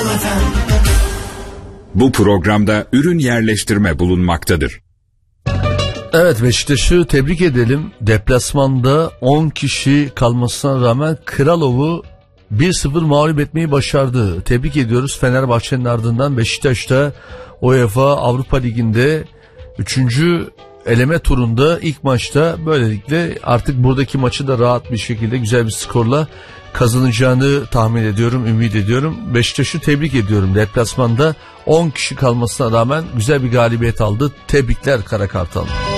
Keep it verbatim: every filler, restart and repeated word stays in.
Kartal F M. Bu programda ürün yerleştirme bulunmaktadır. Evet, Beşiktaş'ı tebrik edelim. Deplasmanda on kişi kalmasına rağmen Kralov'u bir sıfır mağlup etmeyi başardı. Tebrik ediyoruz. Fenerbahçe'nin ardından Beşiktaş'ta UEFA Avrupa Ligi'nde üçüncü eleme turunda ilk maçta böylelikle artık buradaki maçı da rahat bir şekilde güzel bir skorla kazanacağını tahmin ediyorum, ümit ediyorum. Beşiktaş'ı tebrik ediyorum. Deplasmanda on kişi kalmasına rağmen güzel bir galibiyet aldı. Tebrikler Kara Kartal.